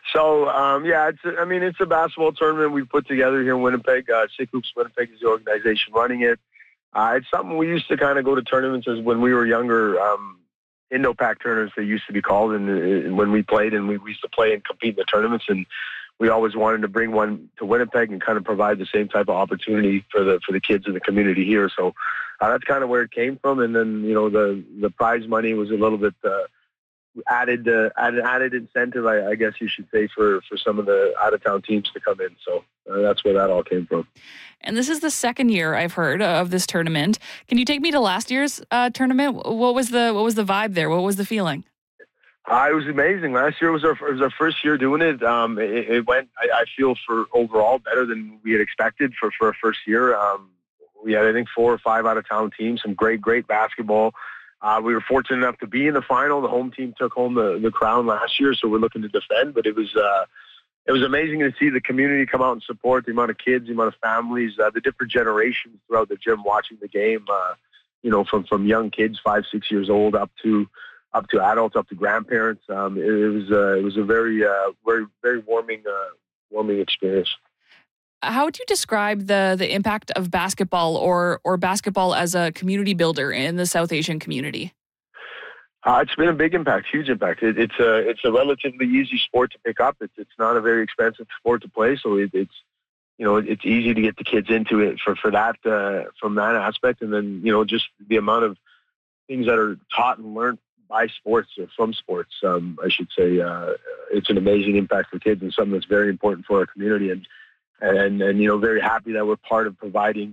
So, it's a basketball tournament we put together here in Winnipeg. Sick Hoops Winnipeg is the organization running it. It's something we used to kind of go to tournaments as when we were younger. Indo-Pac tournaments, they used to be called, and when we played, and we used to play and compete in the tournaments, and we always wanted to bring one to Winnipeg and kind of provide the same type of opportunity for the kids in the community here. So that's kind of where it came from, and then the prize money was a little bit added incentive, I guess you should say, for some of the out of town teams to come in. So that's where that all came from. And this is the second year I've heard of this tournament. Can you take me to last year's tournament? What was the vibe there? What was the feeling? It was amazing. Last year was our first year doing it. It went, I feel, for overall better than we had expected for our first year. We had, I think, 4 or 5 out of town teams, some great basketball. We were fortunate enough to be in the final. The home team took home the crown last year, so we're looking to defend. But it was amazing to see the community come out and support, the amount of kids, the amount of families, the different generations throughout the gym watching the game. From young kids, 5, 6 years old, up to adults, up to grandparents. It was a very very warming experience. How would you describe the impact of basketball or basketball as a community builder in the South Asian community? It's been a big impact, huge impact. It's a relatively easy sport to pick up. It's not a very expensive sport to play, so it's easy to get the kids into it for that from that aspect, and then just the amount of things that are taught and learned by sports or from sports. I should say it's an amazing impact for kids and something that's very important for our community, and very happy that we're part of providing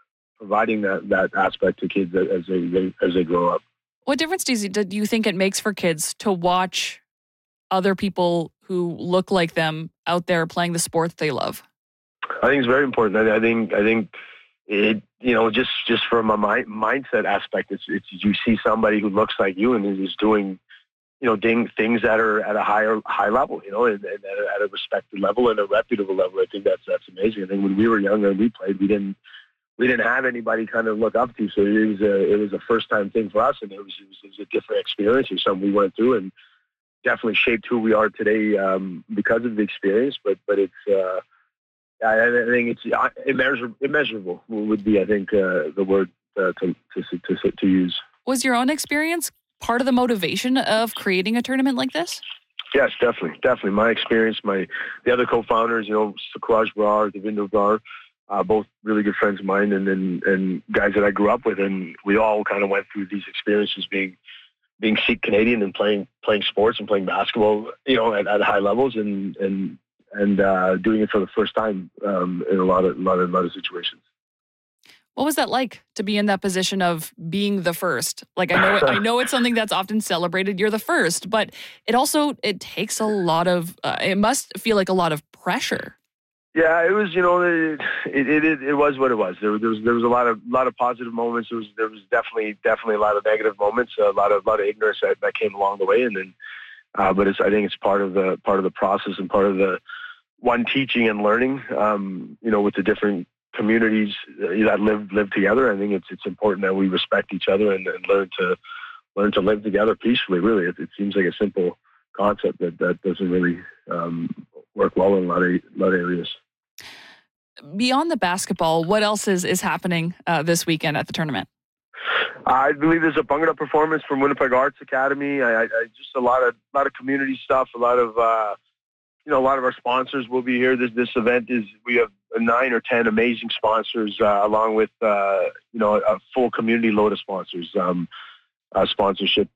that aspect to kids as they grow up. What difference do you think it makes for kids to watch other people who look like them out there playing the sport that they love? I think it's very important. I think it, just from a mindset aspect, it's you see somebody who looks like you and is doing, things that are at a high level, and at a respected level and a reputable level. I think that's amazing. I think when we were younger and we played, we didn't have anybody kind of look up to, so it was a first time thing for us, and it was a different experience. It's something we went through and definitely shaped who we are today because of the experience. But it's I think it's immeasurable would be, I think, the word to use. Was your own experience part of the motivation of creating a tournament like this? Yes, definitely. My experience, the other co-founders, Sakraj Brar, Devinder Brar, both really good friends of mine, and guys that I grew up with, and we all kind of went through these experiences being Sikh Canadian and playing sports and playing basketball, at high levels, and doing it for the first time in a lot of situations. What was that like to be in that position of being the first? Like, I know it's something that's often celebrated. You're the first, but it takes a lot of. It must feel like a lot of pressure. Yeah, it was. It was what it was. There was a lot of positive moments. There was definitely a lot of negative moments. A lot of ignorance that came along the way, and then. But I think it's part of the process and part of the one teaching and learning. With the different communities that live together. I think it's important that we respect each other and learn to live together peacefully. Really, it seems like a simple concept that doesn't really work well in a lot of areas. Beyond the basketball, what else is happening this weekend at the tournament? I believe there's a Bhangra performance from Winnipeg Arts Academy. I just a lot of community stuff. A lot of our sponsors will be here. This event we have 9 or 10 amazing sponsors, along with a full community load of sponsors. Sponsorship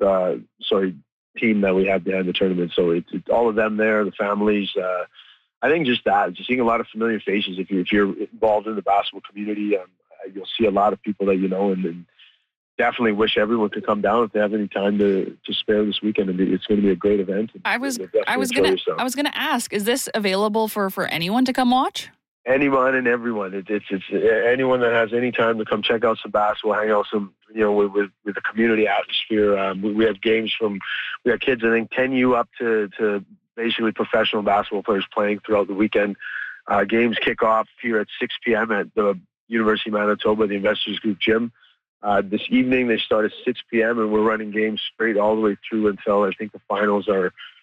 team that we have behind the tournament. So it's all of them there, the families. I think just seeing a lot of familiar faces. If you're involved in the basketball community, you'll see a lot of people that and definitely wish everyone could come down if they have any time to spare this weekend. And it's going to be a great event. I was going to ask, is this available for anyone to come watch? Anyone and everyone. It's anyone that has any time to come check out some basketball, hang out some with the community atmosphere. We have games we have kids, I think 10U up to basically professional basketball players playing throughout the weekend. Games kick off here at 6 p.m. at the University of Manitoba, the Investors Group Gym. This evening they start at 6 p.m. and we're running games straight all the way through until I think the finals are